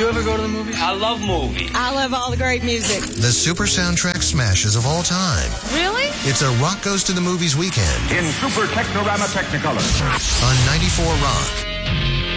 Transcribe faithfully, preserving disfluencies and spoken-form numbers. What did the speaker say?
you ever go to the movies? I love movies. I love all the great music. The super soundtrack smashes of all time. Really? It's a Rock Goes to the Movies weekend in Super Technorama Technicolor on ninety-four Rock.